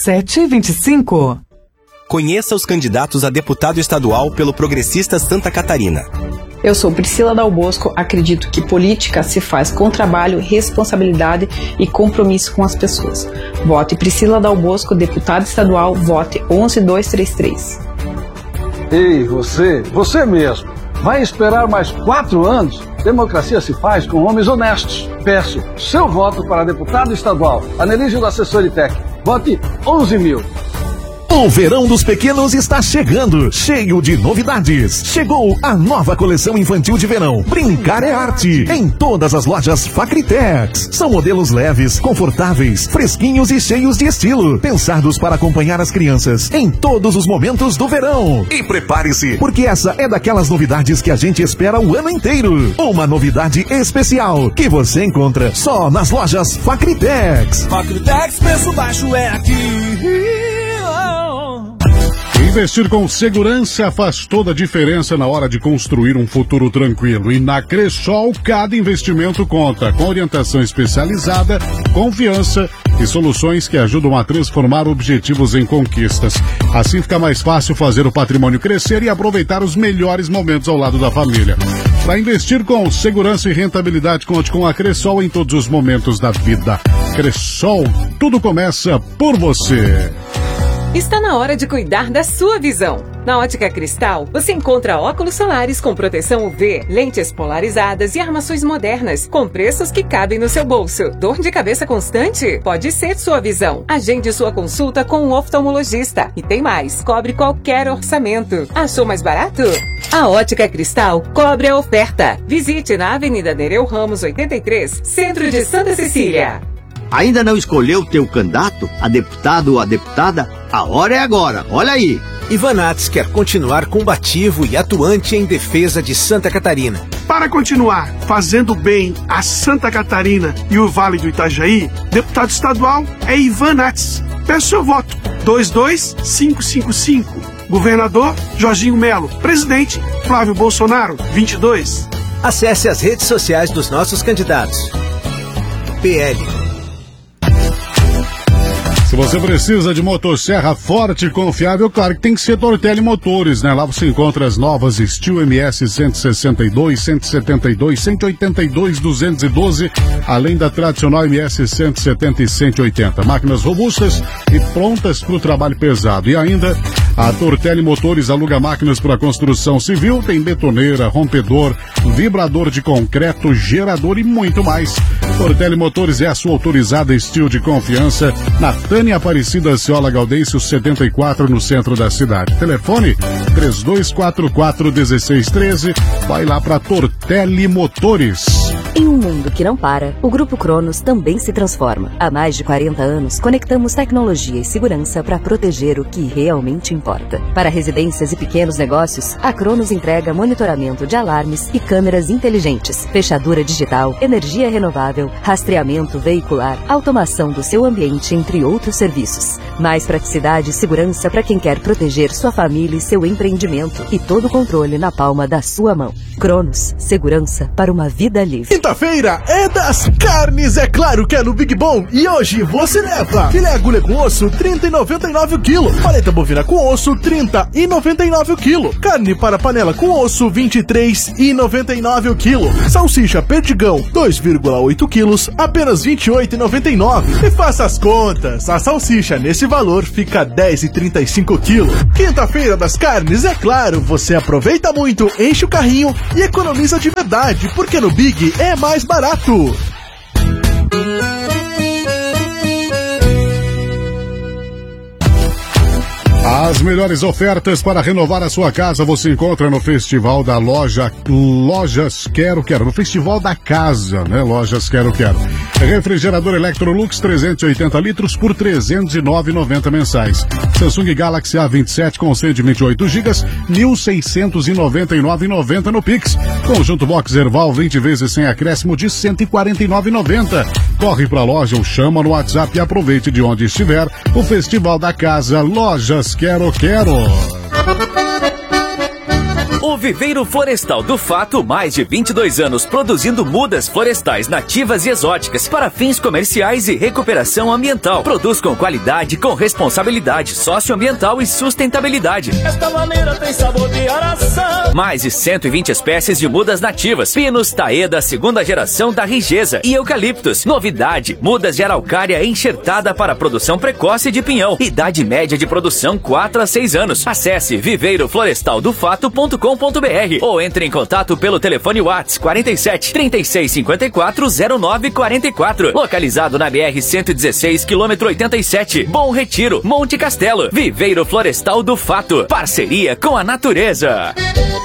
7h25. Conheça os candidatos a deputado estadual pelo Progressistas Santa Catarina. Eu sou Priscila Dal Bosco, acredito que política se faz com trabalho, responsabilidade e compromisso com as pessoas. Vote Priscila Dal Bosco, deputada estadual, vote 11233. Ei, você mesmo, vai esperar mais 4 anos? Democracia se faz com homens honestos. Peço seu voto para deputado estadual, Anelísio da Assessoritec. Vote 11.000. O verão dos pequenos está chegando, cheio de novidades. Chegou a nova coleção infantil de verão. Brincar é arte, em todas as lojas Facritex. São modelos leves, confortáveis, fresquinhos e cheios de estilo. Pensados para acompanhar as crianças em todos os momentos do verão. E prepare-se, porque essa é daquelas novidades que a gente espera o ano inteiro. Uma novidade especial que você encontra só nas lojas Facritex. Facritex, preço baixo é aqui. Investir com segurança faz toda a diferença na hora de construir um futuro tranquilo. E na Cressol, cada investimento conta, com orientação especializada, confiança e soluções que ajudam a transformar objetivos em conquistas. Assim fica mais fácil fazer o patrimônio crescer e aproveitar os melhores momentos ao lado da família. Para investir com segurança e rentabilidade, conte com a Cressol em todos os momentos da vida. Cressol, tudo começa por você. Está na hora de cuidar da sua visão. Na Ótica Cristal, você encontra óculos solares com proteção UV, lentes polarizadas e armações modernas, com preços que cabem no seu bolso. Dor de cabeça constante? Pode ser sua visão. Agende sua consulta com um oftalmologista. E tem mais, cobre qualquer orçamento. Achou mais barato? A Ótica Cristal cobre a oferta. Visite na Avenida Nereu Ramos 83, Centro de Santa Cecília. Ainda não escolheu teu candidato, a deputado ou a deputada? A hora é agora, olha aí. Ivan Nats quer continuar combativo e atuante em defesa de Santa Catarina. Para continuar fazendo bem a Santa Catarina e o Vale do Itajaí, deputado estadual é Ivan Nats. Peço seu voto, 22555. Governador, Jorginho Melo. Presidente, Flávio Bolsonaro, 22. Acesse as redes sociais dos nossos candidatos. PL. Se você precisa de motosserra forte e confiável, claro que tem que ser Tortelli Motores, né? Lá você encontra as novas Steel MS 162, 172, 182, 212, além da tradicional MS 170 e 180. Máquinas robustas e prontas para o trabalho pesado. E ainda, a Tortelli Motores aluga máquinas para construção civil, tem betoneira, rompedor, vibrador de concreto, gerador e muito mais. Tortelli Motores é a sua autorizada Steel de confiança na Tânia Aparecida Ciola Gaudêncio 74, no centro da cidade. Telefone 3244-1613. Vai lá para Tortelli Motores. Em um mundo que não para, o Grupo Cronos também se transforma. Há mais de 40 anos, conectamos tecnologia e segurança para proteger o que realmente importa. Para residências e pequenos negócios, a Cronos entrega monitoramento de alarmes e câmeras inteligentes, fechadura digital, energia renovável, rastreamento veicular, automação do seu ambiente, entre outros serviços. Mais praticidade e segurança para quem quer proteger sua família e seu empreendimento. E todo o controle na palma da sua mão. Cronos, segurança para uma vida livre. Quinta-feira é das carnes, é claro que é no Big Bom. E hoje você leva filé agulha com osso, R$30,99 o quilo. Paleta bovina com osso, R$30,99 o quilo. Carne para panela com osso, R$23,99 o quilo. Salsicha perdigão, 2,8 quilos, apenas R$28,99. E faça as contas, a salsicha nesse valor fica R$10,35 o quilo. Quinta-feira das carnes, é claro, você aproveita muito, enche o carrinho e economiza de verdade, porque no Big é mais barato. As melhores ofertas para renovar a sua casa você encontra no Festival da Lojas Quero Quero, no Festival da Casa, né? Lojas Quero Quero. Refrigerador Electrolux 380 litros por R$ 309,90 mensais. Samsung Galaxy A27 com 128 GB, R$ 1.699,90 no Pix. Conjunto Box Erval 20 vezes sem acréscimo de R$ 149,90. Corre pra loja ou chama no WhatsApp e aproveite de onde estiver o Festival da Casa Lojas Quero Quero. O Viveiro Florestal do Fato, mais de 22 anos produzindo mudas florestais nativas e exóticas para fins comerciais e recuperação ambiental. Produz com qualidade, com responsabilidade socioambiental e sustentabilidade. Esta maneira tem sabor de araçá. Mais de 120 espécies de mudas nativas. Pinos Taeda, segunda geração da Rigesa e eucaliptos. Novidade, mudas de araucária enxertada para produção precoce de pinhão. Idade média de produção 4 a 6 anos. Acesse viveiroflorestaldofato.com.br ou entre em contato pelo telefone WhatsApp 47 36 54 09 44. Localizado na BR 116, quilômetro 87, Bom Retiro, Monte Castelo. Viveiro Florestal do Fato. Parceria com a natureza.